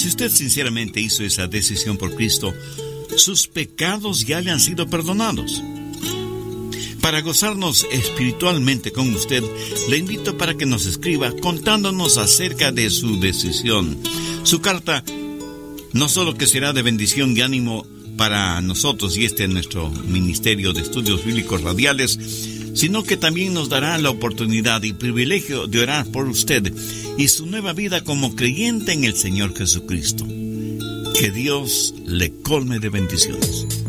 Si usted sinceramente hizo esa decisión por Cristo, sus pecados ya le han sido perdonados. Para gozarnos espiritualmente con usted, le invito para que nos escriba contándonos acerca de su decisión. Su carta no solo que será de bendición y ánimo para nosotros y nuestro Ministerio de Estudios Bíblicos Radiales, sino que también nos dará la oportunidad y privilegio de orar por usted y su nueva vida como creyente en el Señor Jesucristo. Que Dios le colme de bendiciones.